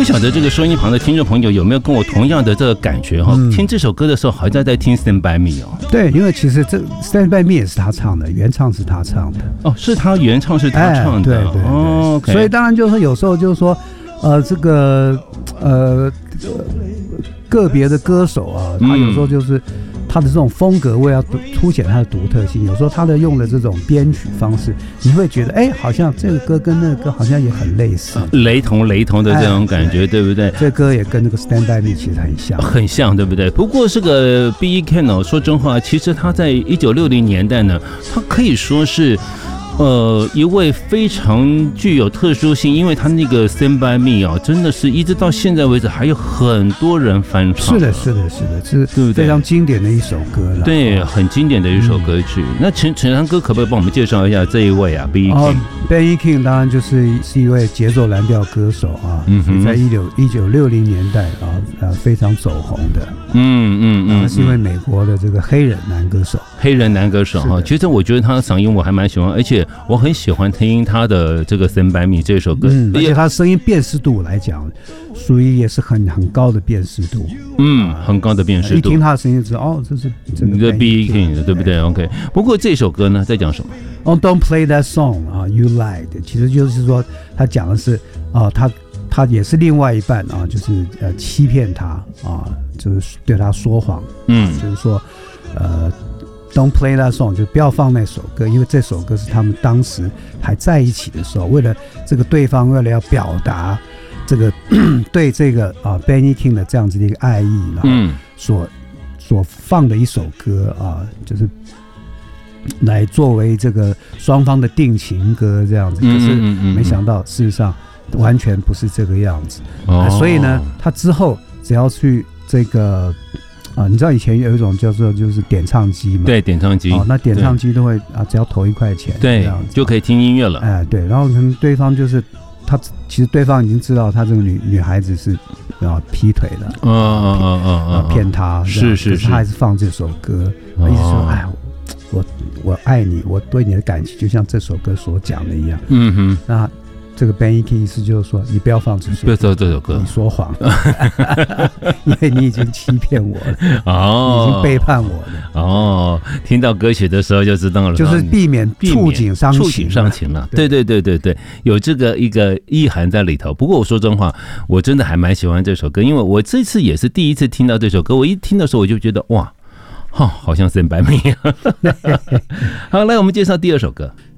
不晓得这个收音旁的听众朋友有没有跟我同样的这个感觉哈？听这首歌的时候，好像在听《Stand by Me》哦。 对，因为其实这《Stand by Me》也是他唱的，原唱是他唱的。 哦，是他原唱是他唱的。 对对对。 哦 ，OK。 所以当然就是说，有时候就是说，这个个别的歌手啊，他有时候就是他的这种风格，为了凸显他的独特性，有时候他的用的这种编曲方式，你会觉得，哎，好像这个歌跟那个歌好像也很类似， 雷同的这种感觉，对不对？ 这歌也跟那个 Stand by Me 其实很像， 很像，对不对？不过这个 B.E. King 哦，说真话，其实他在1960年代呢，他可以说是。一位非常具有特殊性，因为他那个 Stand by Me 啊，真的是一直到现在为止还有很多人翻唱。是的， 是非常经典的一首歌了。 对，很经典的一首歌曲。那陈翔哥可不可以帮我们介绍一下这一位啊 ？B.E. King。B.E. King 当然是一位节奏蓝调歌手啊，在1960年代非常走红的。是因为美国的这个黑人男歌手哈。 其实我觉得他的嗓音我还蛮喜欢，而且我很喜欢听他的这个 Stand by Me 这首歌， 而且他声音辨识度来讲，属于也是很高的辨识度， 很高的辨识度。 一听他的声音就知道，这是你的 B.E. King 的，对不对 ？OK。不过这首歌呢，在讲什么 ？Don't play that song 啊 ，You lied。其实就是说，他讲的是他也是另外一半啊，就是欺骗他啊，就是对他说谎，就是说Don't play that song， 就不要放那首歌，因为这首歌是他们当时还在一起的时候，为了这个对方为了要表达这个对这个B.E. King 的这样子的一个爱意，然后所放的一首歌啊，就是来作为这个双方的定情歌这样子。可是没想到事实上完全不是这个样子，所以呢，他之后只要去这个。你知道以前有一种叫做就是点唱机嘛？ 对，点唱机。 那点唱机都会只要投1块钱， 对，就可以听音乐了。 对，然后可能对方就是其实对方已经知道他这个女孩子是劈腿了，骗他，是，他还是放这首歌，意思说，哎，我爱你，我对你的感情就像这首歌所讲的一样。那这个 B.E. King 意思就是说，你不要放这首歌，你说谎，因为你已经欺骗我了，你已经背叛我了。 听到歌曲的时候就知道了， 就是避免触景伤情了。对，有这个一个意涵在里头。不过我说真话，我真的还蛮喜欢这首歌，因为我这次也是第一次听到这首歌，我一听的时候我就觉得哇，好像Stand by Me。好，来我们介绍第二首歌。